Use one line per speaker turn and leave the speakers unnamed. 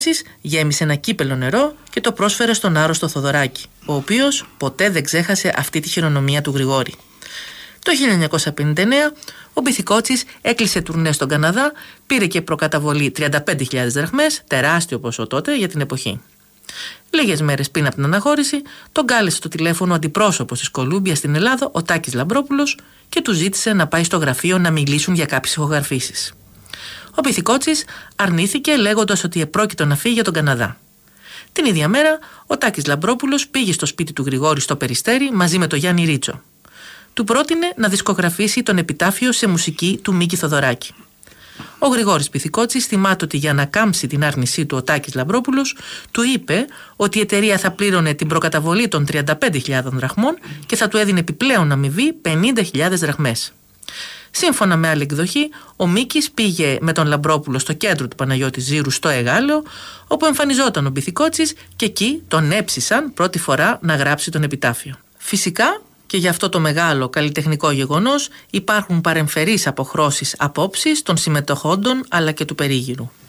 γέμισε ένα κύπελο νερό και το πρόσφερε στον άρρωστο Θοδωράκη, ο οποίος ποτέ δεν ξέχασε αυτή τη χειρονομία του Γρηγόρη. Το 1959 ο Μπιθικότσης έκλεισε τουρνέ στον Καναδά, πήρε και προκαταβολή 35.000 δραχμές, τεράστιο ποσό τότε για την εποχή. Λίγες μέρες πριν από την αναχώρηση, τον κάλεσε στο τηλέφωνο ο αντιπρόσωπος της Κολούμπια στην Ελλάδα, ο Τάκης Λαμπρόπουλος, και του ζήτησε να πάει στο γραφείο να μιλήσουν για κάποιες ηχογραφήσεις. Ο Μπιθικότσης αρνήθηκε, λέγοντας ότι επρόκειτο να φύγει για τον Καναδά. Την ίδια μέρα, ο Τάκης Λαμπρόπουλος πήγε στο σπίτι του Γρηγόρη στο Περιστέρι μαζί με τον Γιάννη Ρίτσο. Του πρότεινε να δισκογραφήσει τον επιτάφιο σε μουσική του Μίκη Θοδωράκη. Ο Γρηγόρης Μπιθικότσης θυμάται ότι για να κάμψει την άρνησή του ο Τάκης Λαμπρόπουλος του είπε ότι η εταιρεία θα πλήρωνε την προκαταβολή των 35.000 δραχμών και θα του έδινε επιπλέον αμοιβή 50.000 δραχμές. Σύμφωνα με άλλη εκδοχή, ο Μίκης πήγε με τον Λαμπρόπουλο στο κέντρο του Παναγιώτη Ζήρου στο Εγάλεο, όπου εμφανιζόταν ο Μπιθικότσης και εκεί τον έψησαν πρώτη φορά να γράψει τον επιτάφιο. Φυσικά, και για αυτό το μεγάλο καλλιτεχνικό γεγονός υπάρχουν παρεμφερείς αποχρώσεις απόψεις των συμμετοχόντων αλλά και του περίγυρου.